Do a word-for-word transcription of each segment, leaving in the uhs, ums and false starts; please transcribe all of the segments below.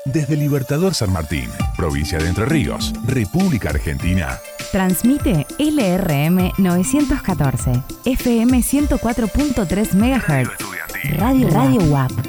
Desde Libertador San Martín, provincia de Entre Ríos, República Argentina. Transmite L R M novecientos catorce, F M ciento cuatro punto tres megahertz. Radio Radio U A P.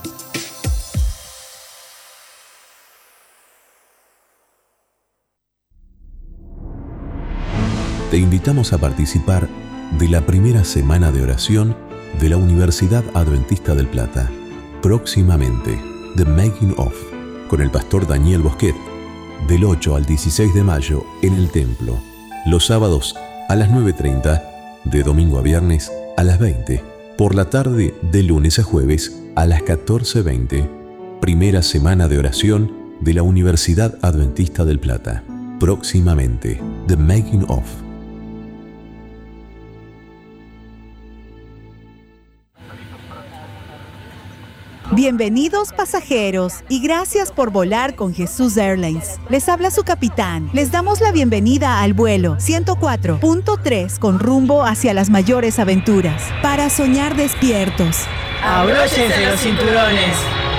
Te invitamos a participar de la primera semana de oración de la Universidad Adventista del Plata. Próximamente, The Making Of, con el pastor Daniel Bosquet, del ocho al dieciséis de mayo en el templo. Los sábados a las nueve treinta, de domingo a viernes a las veinte. Por la tarde de lunes a jueves a las catorce veinte. Primera semana de oración de la Universidad Adventista del Plata. Próximamente, The Making Of. Bienvenidos pasajeros y gracias por volar con Jesús Airlines. Les habla su capitán. Les damos la bienvenida al vuelo ciento cuatro punto tres con rumbo hacia las mayores aventuras. Para soñar despiertos. ¡Abróchense los cinturones!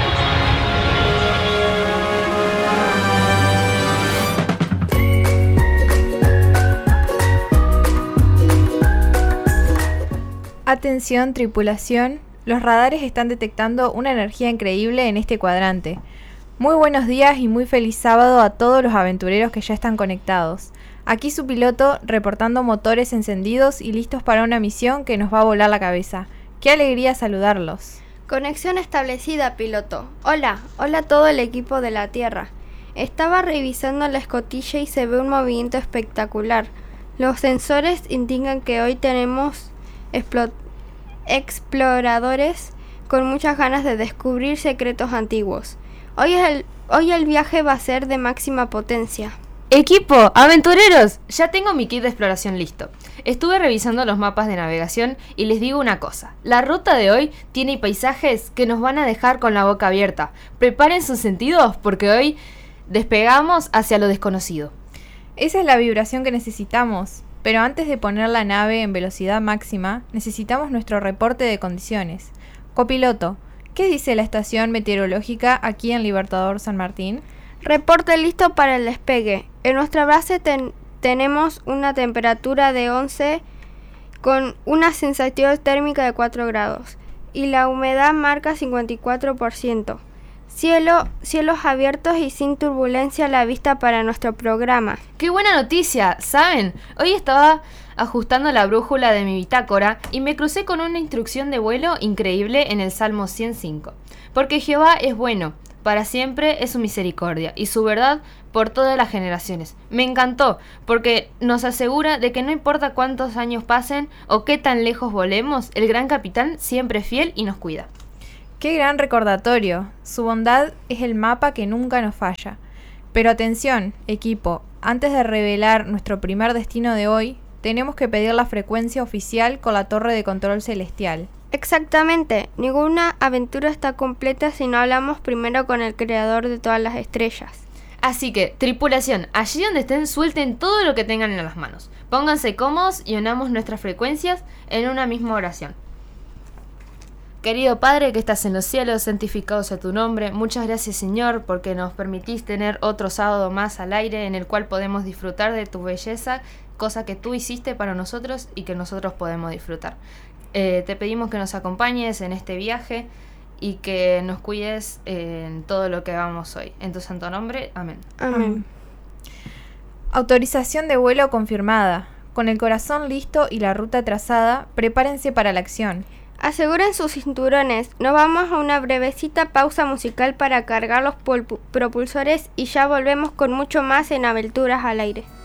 Atención, tripulación. Los radares están detectando una energía increíble en este cuadrante. Muy buenos días y muy feliz sábado a todos los aventureros que ya están conectados. Aquí su piloto reportando motores encendidos y listos para una misión que nos va a volar la cabeza. ¡Qué alegría saludarlos! Conexión establecida, piloto. Hola, hola a todo el equipo de la Tierra. Estaba revisando la escotilla y se ve un movimiento espectacular. Los sensores indican que hoy tenemos explotación. Exploradores con muchas ganas de descubrir secretos antiguos. Hoy el, hoy el viaje va a ser de máxima potencia. Equipo, aventureros, ya tengo mi kit de exploración listo. Estuve revisando los mapas de navegación y les digo una cosa. La ruta de hoy tiene paisajes que nos van a dejar con la boca abierta. Preparen sus sentidos porque hoy despegamos hacia lo desconocido. Esa es la vibración que necesitamos. Pero antes de poner la nave en velocidad máxima, necesitamos nuestro reporte de condiciones. Copiloto, ¿qué dice la estación meteorológica aquí en Libertador San Martín? Reporte listo para el despegue. En nuestra base ten- tenemos una temperatura de once con una sensación térmica de cuatro grados y la humedad marca cincuenta y cuatro por ciento. Cielo, cielos abiertos y sin turbulencia a la vista para nuestro programa. ¡Qué buena noticia! ¿Saben? Hoy estaba ajustando la brújula de mi bitácora y me crucé con una instrucción de vuelo increíble en el Salmo ciento cinco. Porque Jehová es bueno, para siempre es su misericordia y su verdad por todas las generaciones. Me encantó, porque nos asegura de que no importa cuántos años pasen o qué tan lejos volemos, el gran capitán siempre es fiel y nos cuida. ¡Qué gran recordatorio! Su bondad es el mapa que nunca nos falla. Pero atención, equipo, antes de revelar nuestro primer destino de hoy, tenemos que pedir la frecuencia oficial con la torre de control celestial. Exactamente, ninguna aventura está completa si no hablamos primero con el creador de todas las estrellas. Así que, tripulación, allí donde estén suelten todo lo que tengan en las manos. Pónganse cómodos y unamos nuestras frecuencias en una misma oración. Querido Padre que estás en los cielos, santificado sea tu nombre. Muchas gracias, Señor, porque nos permitís tener otro sábado más al aire en el cual podemos disfrutar de tu belleza, cosa que tú hiciste para nosotros y que nosotros podemos disfrutar. Eh, te pedimos que nos acompañes en este viaje y que nos cuides en todo lo que hagamos hoy. En tu santo nombre, amén. Amén. Autorización de vuelo confirmada. Con el corazón listo y la ruta trazada, prepárense para la acción. Aseguren sus cinturones. Nos vamos a una brevecita pausa musical para cargar los propulsores y ya volvemos con mucho más en Aventuras al Aire.